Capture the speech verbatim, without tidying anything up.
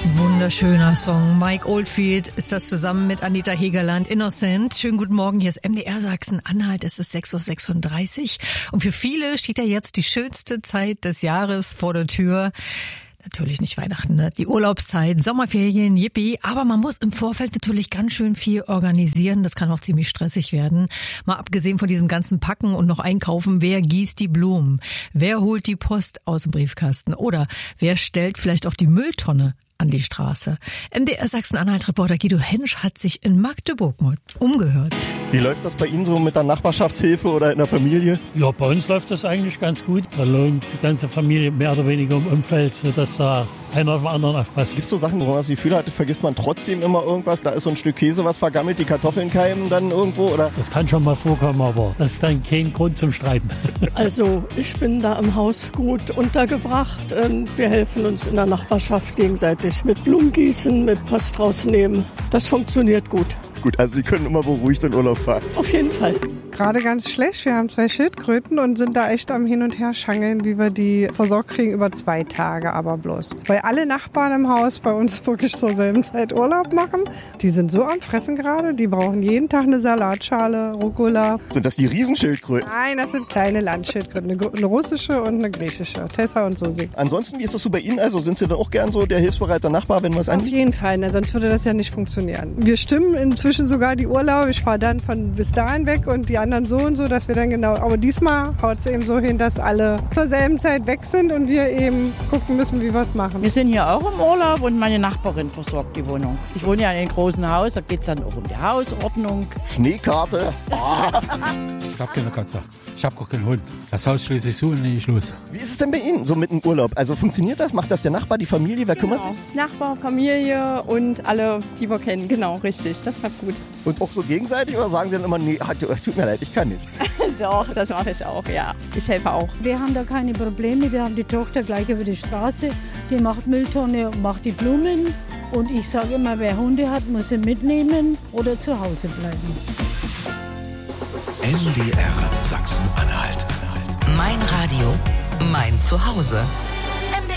Wunderschöner Song. Mike Oldfield ist das zusammen mit Anita Hegerland. Innocent. Schönen guten Morgen. Hier ist M D R Sachsen-Anhalt. Es ist sechs Uhr sechsunddreißig. Und für viele steht ja jetzt die schönste Zeit des Jahres vor der Tür. Natürlich nicht Weihnachten, ne? Die Urlaubszeit, Sommerferien, yippie. Aber man muss im Vorfeld natürlich ganz schön viel organisieren. Das kann auch ziemlich stressig werden. Mal abgesehen von diesem ganzen Packen und noch einkaufen. Wer gießt die Blumen? Wer holt die Post aus dem Briefkasten? Oder wer stellt vielleicht auch die Mülltonne an die Straße? M D R Sachsen-Anhalt-Reporter Guido Hensch hat sich in Magdeburg mal umgehört. Wie läuft das bei Ihnen so mit der Nachbarschaftshilfe oder in der Familie? Ja, bei uns läuft das eigentlich ganz gut. Da lohnt die ganze Familie mehr oder weniger im Umfeld, sodass da einer auf den anderen aufpasst. Gibt es so Sachen, wo man das Gefühl hat, vergisst man trotzdem immer irgendwas? Da ist so ein Stück Käse, was vergammelt, die Kartoffeln keimen dann irgendwo, oder? Das kann schon mal vorkommen, aber das ist dann kein Grund zum Streiten. Also ich bin da im Haus gut untergebracht und wir helfen uns in der Nachbarschaft gegenseitig mit Blumengießen, mit Post rausnehmen. Das funktioniert gut. Gut, also Sie können immer beruhigt in Urlaub fahren. Auf jeden Fall. Gerade ganz schlecht. Wir haben zwei Schildkröten und sind da echt am Hin und Her schangeln, wie wir die versorgt kriegen über zwei Tage aber bloß. Weil alle Nachbarn im Haus bei uns wirklich zur selben Zeit Urlaub machen. Die sind so am Fressen gerade, die brauchen jeden Tag eine Salatschale, Rucola. Sind das die Riesenschildkröten? Nein, das sind kleine Landschildkröten, eine, eine russische und eine griechische. Tessa und Susi. Ansonsten, wie ist das so bei Ihnen? Also sind Sie dann auch gern so der hilfsbereite Nachbar, wenn was Auf anliegt? jeden Fall, ne? Sonst würde das ja nicht funktionieren. Wir stimmen inzwischen sogar die Urlaube. Ich fahre dann von bis dahin weg und die anderen so und so, dass wir dann genau, aber diesmal haut es eben so hin, dass alle zur selben Zeit weg sind und wir eben gucken müssen, wie wir es machen. Wir sind hier auch im Urlaub und meine Nachbarin versorgt die Wohnung. Ich wohne ja in einem großen Haus, da geht es dann auch um die Hausordnung. Schneekarte. Ich habe keine Katze. Ich habe auch keinen Hund. Das Haus schließe ich zu und lege ich los. Wie ist es denn bei Ihnen so mit dem Urlaub? Also funktioniert das? Macht das der Nachbar, die Familie? Wer kümmert sich? Nachbar, Familie und alle, die wir kennen. Genau, richtig. Das klappt gut. Und auch so gegenseitig oder sagen Sie dann immer, nee, tut mir leid, ich kann nicht? Doch, das mache ich auch, ja. Ich helfe auch. Wir haben da keine Probleme. Wir haben die Tochter gleich über die Straße. Die macht Mülltonne und macht die Blumen. Und ich sage immer, wer Hunde hat, muss sie mitnehmen oder zu Hause bleiben. M D R Sachsen-Anhalt. Mein Radio, mein Zuhause.